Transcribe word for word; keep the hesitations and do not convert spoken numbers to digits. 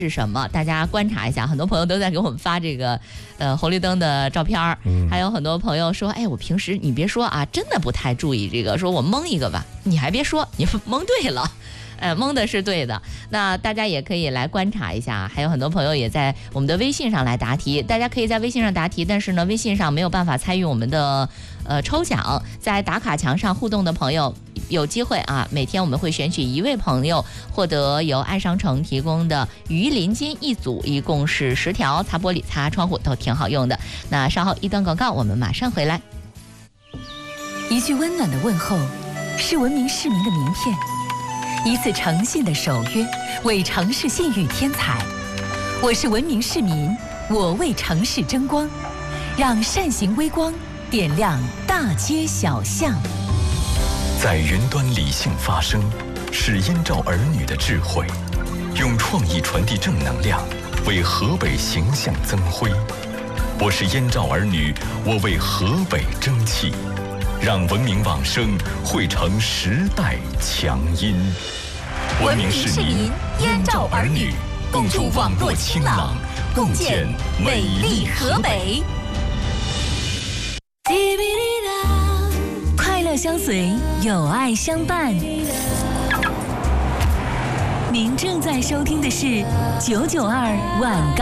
是什么？大家观察一下，很多朋友都在给我们发这个呃红绿灯的照片儿，嗯、还有很多朋友说，哎，我平时你别说啊，真的不太注意这个，说我蒙一个吧，你还别说，你蒙对了。呃，蒙的是对的。那大家也可以来观察一下，还有很多朋友也在我们的微信上来答题。大家可以在微信上答题，但是呢，微信上没有办法参与我们的呃抽奖。在打卡墙上互动的朋友有机会啊，每天我们会选取一位朋友获得由爱商城提供的鱼鳞巾一组，一共是十条，擦玻璃、擦窗户都挺好用的。那稍后一段广告，我们马上回来。 一句温暖的问候，是文明市民的名片。一次诚信的守约，为城市信誉添彩。我是文明市民，我为城市争光，让善行微光点亮大街小巷。 在云端理性发声，是燕赵儿女的智慧，用创意传递正能量，为河北形象增辉。我是燕赵儿女，我为河北争气。让文明往声汇成时代强音。 文明市民，燕赵儿女，共筑网络清朗，共建美丽河北。快乐相随，有爱相伴。您正在收听的是九九二晚高。